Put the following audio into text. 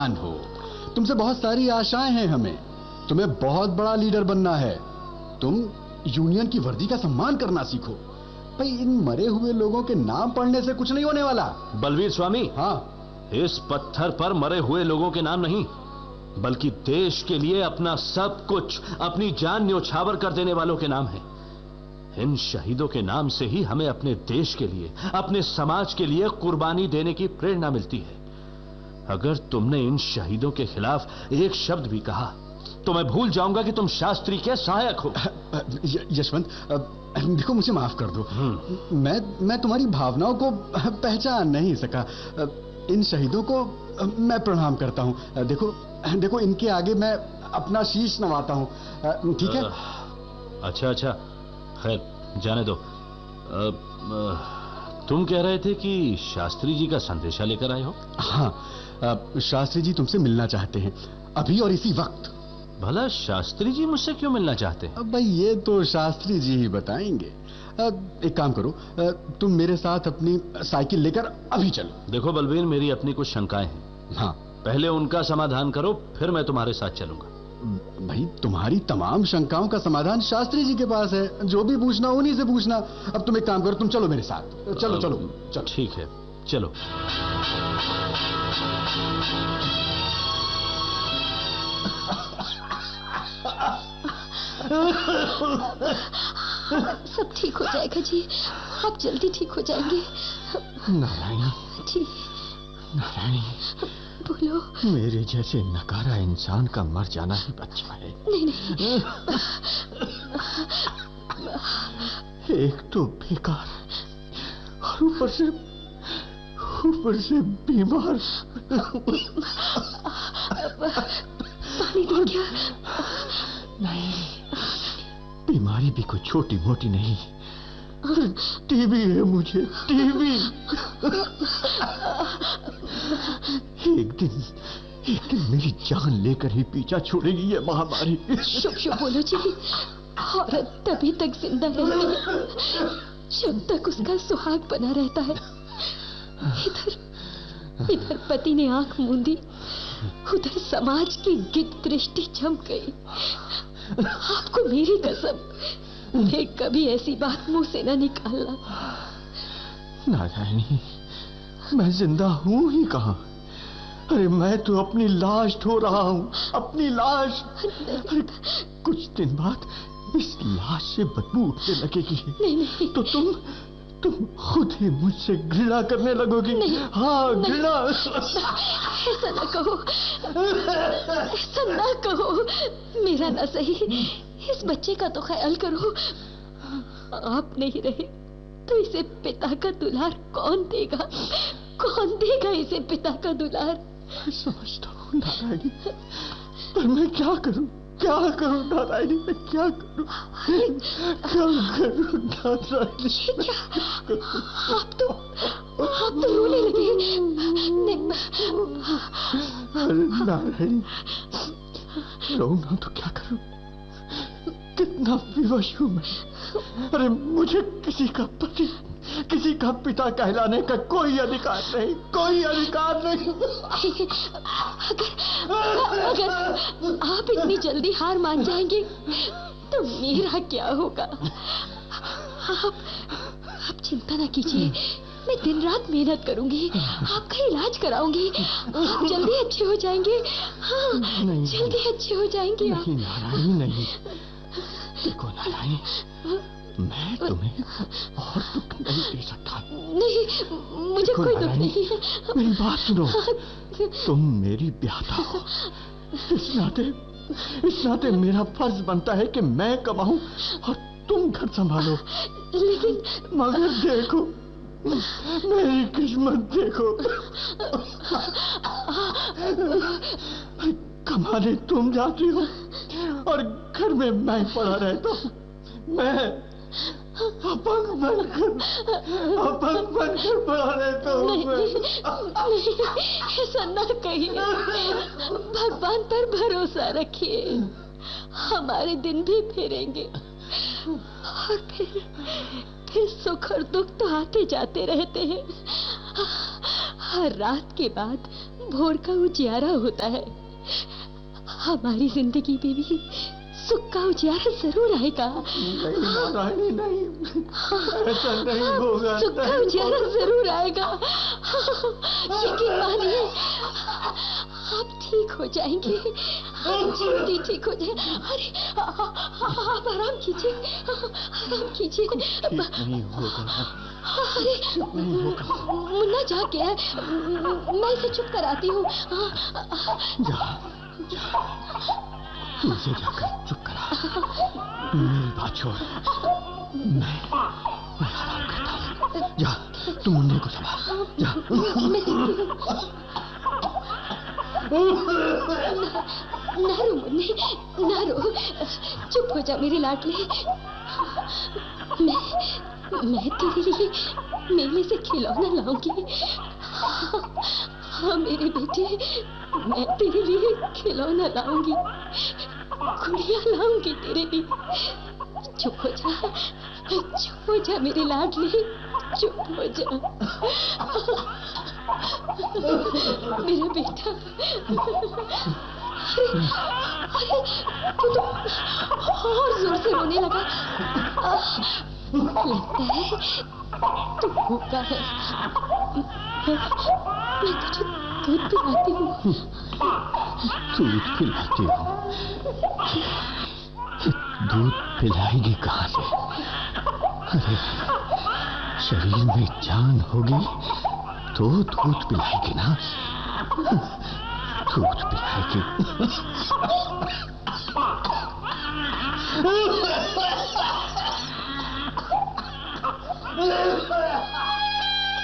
हो, तुमसे बहुत सारी आशाएं हैं हमें। तुम्हें बहुत बड़ा लीडर बनना है। तुम यूनियन की वर्दी का सम्मान करना सीखो। भाई, इन मरे हुए लोगों के नाम पढ़ने से कुछ नहीं होने वाला। बलवीर स्वामी, हाँ, इस पत्थर पर मरे हुए लोगों के नाम नहीं, बल्कि देश के लिए अपना सब कुछ, अपनी जान न्योछावर कर देने वालों के नाम है। इन शहीदों के नाम से ही हमें अपने देश के लिए, अपने समाज के लिए कुर्बानी देने की प्रेरणा मिलती है। अगर तुमने इन शहीदों के खिलाफ एक शब्द भी कहा तो मैं भूल जाऊंगा कि तुम शास्त्री के सहायक हो। यशवंत, देखो, मुझे माफ कर दो। मैं तुम्हारी भावनाओं को पहचान नहीं सका। इन शहीदों को मैं प्रणाम करता हूं। देखो, इनके आगे मैं अपना शीश नवाता हूं। ठीक है? अच्छा, खैर, जाने दो। तुम कह रहे थे कि शास्त्री जी का संदेशा लेकर आए हो? हाँ, शास्त्री जी तुमसे मिलना चाहते हैं, अभी और इसी वक्त। भला शास्त्री जी मुझसे क्यों मिलना चाहते हैं? भाई, ये तो शास्त्री जी ही बताएंगे। एक काम करो, तुम मेरे साथ अपनी साइकिल लेकर अभी चलो। देखो बलवीर, मेरी अपनी कुछ शंकाएं हैं। हाँ, पहले उनका समाधान करो, फिर मैं तुम्हारे साथ चलूंगा। भाई, तुम्हारी तमाम शंकाओं का समाधान शास्त्री जी के पास है। जो भी पूछना उन्हीं से पूछना। अब तुम एक काम करो, तुम चलो मेरे साथ। चलो। ठीक है, चलो। सब ठीक हो जाएगा जी, आप जल्दी ठीक हो जाएंगे। नारायणी जी। नारायणी, बोलो। मेरे जैसे नकारा इंसान का मर जाना ही अच्छा है। नहीं। एक तो बेकार और ऊपर से बीमार। पानी दो क्या? नहीं, बीमारी भी कोई छोटी मोटी नहीं। टीबी है मुझे, टीबी। एक दिन मेरी जान लेकर ही पीछा छोड़ेगी ये महामारी। शुभ बोलो जी। औरत तभी तक जिंदा रहती है जब तक उसका सुहाग बना रहता है। इधर पति ने आंख मूंदी, उधर समाज की गिद्ध दृष्टि चमक गई। आपको मेरी कसम, मैं कभी ऐसी बात मुंह से न निकालना। नारायणी, मैं जिंदा हूं ही कहां? अरे, मैं तो अपनी लाश ढो रहा हूं, अपनी लाश। अरे, कुछ दिन बाद इस लाश से बदबू उठने लगेगी। नहीं। तो तुम खुद ही मुझसे घृणा करने लगोगी। नहीं, हाँ, घृणा। ऐसा न कहो, ऐसा न कहो। मेरा न सही, इस बच्चे का तो ख्याल करो। आप नहीं रहे तो इसे पिता का दुलार कौन देगा? कौन देगा इसे पिता का दुलार? समझता हूँ नारायणी, पर मैं क्या करूं नारायणी, मैं क्या करूं नारायणी? आप तो रोने लगे। अरे नारायणी, रोना तो क्या करूं, कितना विवश हूं मैं। अरे, मुझे किसी का पिता कहलाने का कोई अधिकार नहीं। अगर आप इतनी जल्दी हार मान जाएंगे तो मेरा क्या होगा? आप चिंता ना कीजिए, मैं दिन रात मेहनत करूंगी, आपका इलाज कराऊंगी। आप जल्दी अच्छे हो जाएंगे। हाँ, जल्दी अच्छे हो जाएंगे। नहीं नारायणी, नहीं। देखो नारायणी, मैं तुम्हें और दुख नहीं दे सकता। नहीं, मुझे कोई दुख नहीं है। मेरी बात सुनो, तुम मेरी ब्याहता हो। इस नाते मेरा फर्ज बनता है कि मैं कमाऊं और तुम घर संभालो। लेकिन मगर देखो, मेरी किस्मत देखो। कमाने तुम जाती हो और घर में मैं पड़ा रहता हूँ। मैं अपंग बनकर पड़ा रहता हूँ। नहीं, ऐसा न कहिए। भगवान पर भरोसा रखिए, हमारे दिन भी फेरेंगे और फिर सुख और दुख तो आते जाते रहते हैं। हर रात के बाद भोर का उजियारा होता है। हमारी जिंदगी में भी सुख का उजियारा जरूर आएगा। नहीं नारायणी, नहीं, ऐसा नहीं होगा। सुख का उजियारा जरूर आएगा, यकीन मानिए। आप ठीक हो जाएंगे, आप जल्दी ठीक हो जाए। अरे आप आराम कीजिए, आराम कीजिए। नहीं होगा। अरे मुन्ना जाग गया है, मैं इसे चुप कराती हूँ। तू उसे जाकर चुप करा। मेरी बात छोड़, मैं आराम करता हूँ। जा, तू मुन्ने को संभाल। जा। ना रो मुन्ने, ना रो, चुप हो जा मेरे लाडले। मैं तेरे लिए मेले से खिलौना लाऊंगी। हाँ मेरे बेटे, मैं तेरे लिए खिलौना लाऊंगी, गुड़िया लाऊंगी तेरे लिए। चुप हो जा, चुप हो जा मेरे लाडले, चुप हो जा मेरा बेटा। अरे तू तो और जोर से रोने लगा। लगता है तू भूखा है। मैं तुझे दूध पिलाती हूँ। दूध पिलाती हूँ? दूध पिलाएगी कहाँ से? अरे शरीर में जान होगी तो दूध पिलाएगी ना, दूध पिलाएगी।